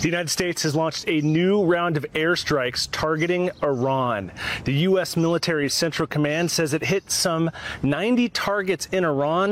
The United States has launched a new round of airstrikes targeting Iran. The U.S. military's Central Command says it hit some 90 targets in Iran